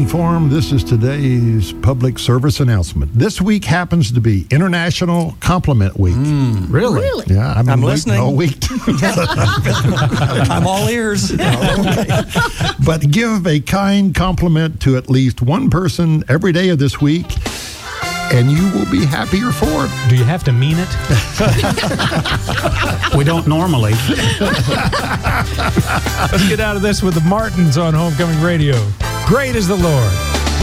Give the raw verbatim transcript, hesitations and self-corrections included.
informed, this is today's public service announcement. This week happens to be International Compliment Week. Mm, really? Really? Yeah, I've been I'm waiting listening. all week. I'm all ears. But give a kind compliment to at least one person every day of this week, and you will be happier for it. Do you have to mean it? We don't normally. Let's get out of this with the Martins on Homecoming Radio. Great is the Lord.